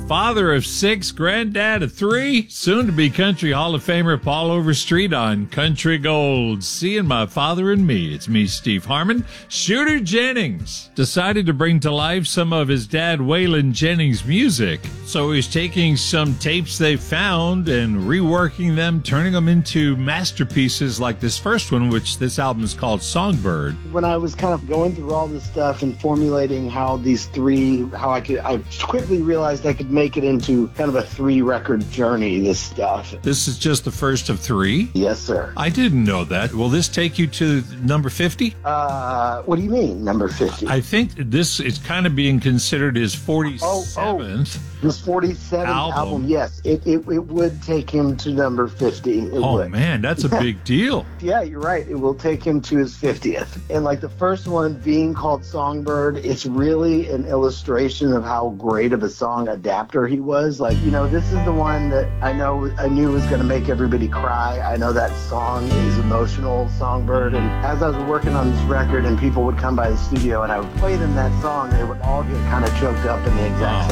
Father of 6, granddad of 3, soon-to-be Country Hall of Famer Paul Overstreet on Country Gold. Seeing My Father and Me. It's me, Steve Harmon. Shooter Jennings decided to bring to life some of his dad Waylon Jennings' music. So he's taking some tapes they found and reworking them, turning them into masterpieces like this first one, which this album is called Songbird. When I was kind of going through all this stuff and formulating how I quickly realized I could make it into kind of a 3-record journey, this stuff. This is just the first of 3? Yes, sir. I didn't know that. Will this take you to number 50? What do you mean, number 50? I think this is kind of being considered his 47th. His 47th album, yes. It would take him to number 50. It would. Man, that's a big deal. Yeah, you're right. It will take him to his 50th. And like the first one being called Songbird, it's really an illustration of how great of a song adapter he was. Like, this is the one that I knew was going to make everybody cry. I know that song is emotional, Songbird. And as I was working on this record and people would come by the studio and I would play them that song, they would all get kind of choked up in the exact